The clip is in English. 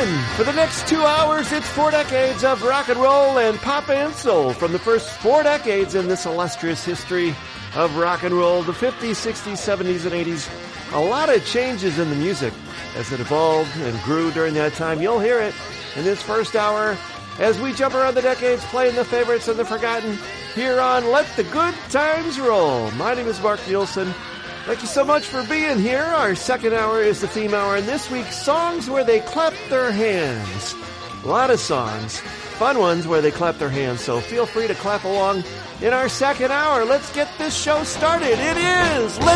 in. For the next 2 hours, it's 4 decades of rock and roll and pop and soul from the first 4 decades in this illustrious history of rock and roll, the 50s, 60s, 70s, and 80s. A lot of changes in the music as it evolved and grew during that time. You'll hear it in this first hour as we jump around the decades playing the favorites and the forgotten here on Let the Good Times Roll. My name is Mark Nielsen. Thank you so much for being here. Our second hour is the theme hour, and this week, songs where they clap their hands. A lot of songs, fun ones where they clap their hands, so feel free to clap along in our second hour. Let's get this show started. It is